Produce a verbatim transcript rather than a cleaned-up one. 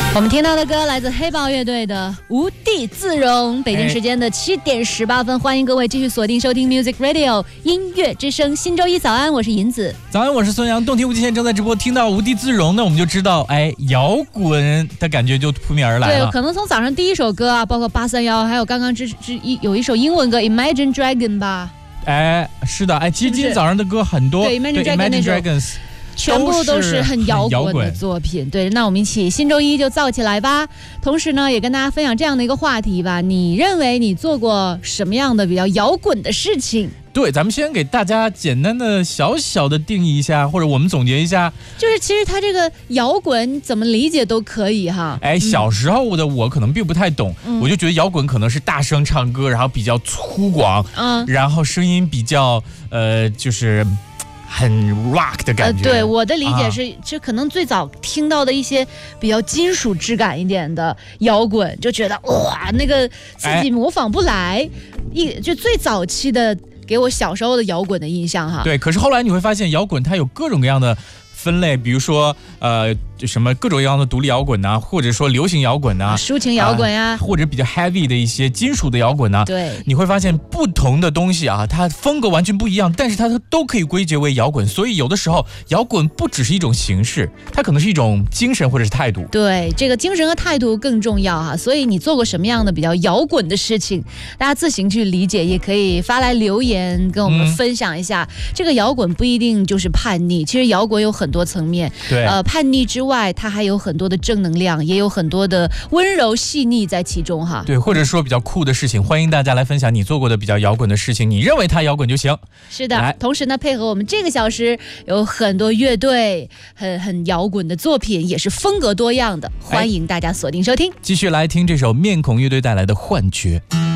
我们听到的歌来自黑豹乐队的《无地自容》，北京时间的七点十八分，欢迎各位继续锁定收听 Music Radio 音乐之声。新周一早安，我是银子。 早安，我是孙杨。动听无极限正在直播，听到《无地自容》呢，我们就知道，哎，摇滚的感觉就扑面而来了。 对，可能从早上第一首歌啊，包括八三幺，还有刚刚之之一有一首英文歌 Imagine Dragon 吧。 哎，是的，哎，其实今天早上的歌很多， 对 Imagine Dragon Imagine Dragons。 全部都是很摇滚的作品，对，那我们一起新周一就造起来吧。同时呢，也跟大家分享这样的一个话题吧，你认为你做过什么样的比较摇滚的事情？ 对，咱们先给大家简单的小小的定义一下，或者我们总结一下， 就是其实它这个摇滚怎么理解都可以哈。 哎，小时候的我可能并不太懂，嗯、我就觉得摇滚可能是大声唱歌，然后比较粗犷，嗯，然后声音比较呃，就是很 rock 的感觉。 呃、对，我的理解是，这、啊、可能最早听到的一些比较金属质感一点的摇滚，就觉得哇，那个自己模仿不来，一、哎、就最早期的。给我小时候的摇滚的印象哈， 对，可是后来你会发现，摇滚它有各种各样的分类，比如说呃什么各种各样的独立摇滚呐、啊，或者说流行摇滚呐、啊， 抒情摇滚呀、啊呃， 或者比较 heavy 的一些金属的摇滚呐、啊， 对， 你会发现不同的东西啊，它风格完全不一样，但是它都可以归结为摇滚。所以有的时候摇滚不只是一种形式，它可能是一种精神或者是态度。 对，这个精神和态度更重要哈。所以你做过什么样的比较摇滚的事情，大家自行去理解，也可以发来留言跟我们分享一下。嗯、这个摇滚不一定就是叛逆，其实摇滚有很多层面。 对， 呃，叛逆之外，它还有很多的正能量，也有很多的温柔细腻在其中哈。 对，或者说比较酷的事情，欢迎大家来分享你做过的比较摇滚的事情，你认为它摇滚就行。 是的，同时呢，配合我们这个小时有很多乐队很很摇滚的作品，也是风格多样的，欢迎大家锁定收听。 继续来听这首面孔乐队带来的《幻觉》。